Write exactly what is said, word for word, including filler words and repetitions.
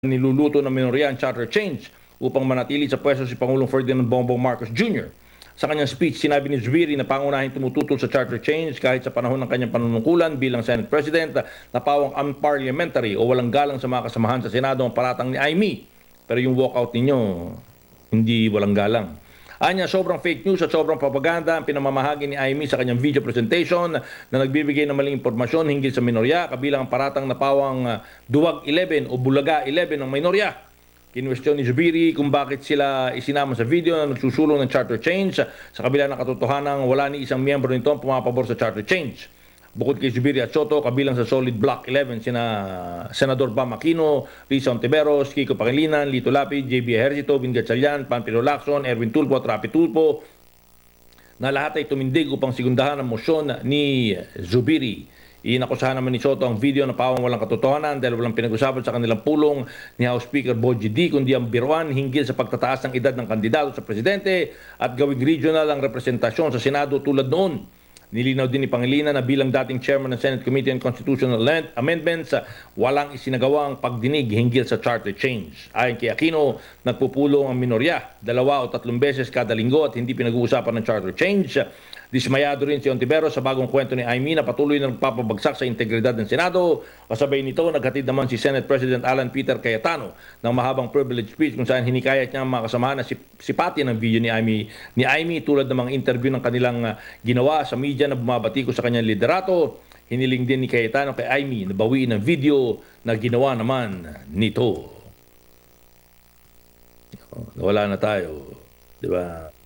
niluluto ng minorya ang charter change upang manatili sa pwesto si Pangulong Ferdinand Bongbong Marcos Junior Sa kanyang speech, sinabi ni Zubiri na pangunahin tumututol sa charter change kahit sa panahon ng kanyang panunungkulan bilang Senate President na pawang unparliamentary o walang galang sa mga kasamahan sa Senado ang paratang ni Aimee. Pero yung walkout ninyo, hindi walang galang. Anya, sobrang fake news at sobrang propaganda ang pinamamahagi ni Aimee sa kanyang video presentation na nagbibigay ng maling impormasyon hinggil sa minorya, kabilang ang paratang na pawang uh, Duwag eleven o Bulaga eleven ng minorya. Kinwestiyon ni Zubiri kung bakit sila isinama sa video na nagsusulong ng charter change sa kabila ng katotohanan wala ni isang miyembro nito ang pumapabor sa charter change. Bukod kay Zubiri at Soto, kabilang sa Solid Block eleven sina Senador Bam Aquino, Risa Ontiveros, Kiko Pangilinan, Lito Lapid, J B Ejercito, Vin Gatchalian, Panfilo Lacson, Erwin Tulfo at Rapi Tulfo na lahat ay tumindig upang sigundahan ang mosyon ni Zubiri. Inakusahan naman ni Soto ang video na pawang walang katotohanan dahil walang pinag-usapan sa kanilang pulong ni House Speaker Bogie D kundi ang biruan hinggil sa pagtataas ng edad ng kandidato sa presidente at gawing regional ang representasyon sa Senado tulad noon. Nilinaw din ni Pangilinan na bilang dating chairman ng Senate Committee on Constitutional Amendments, walang isinagawang pagdinig hinggil sa charter change. Ayon kay Aquino, nagpupulong ang minorya dalawa o tatlong beses kada linggo at hindi pinag-uusapan ng charter change. Dismayado rin si Ontiveros sa bagong kwento ni Aimee na patuloy na nagpapabagsak sa integridad ng Senado. Kasabay nito, naghatid naman si Senate President Alan Peter Cayetano ng mahabang privilege speech kung saan hinikayat niya ang mga kasamahan na sipati ng video ni Aimee, ni Aimee tulad ng mga interview ng kanilang uh, ginawa sa media na bumabati ko sa kanyang liderato. Hiniling din ni Cayetano kay Aimee na bawiin ang video na ginawa naman nito. Wala na tayo, di ba?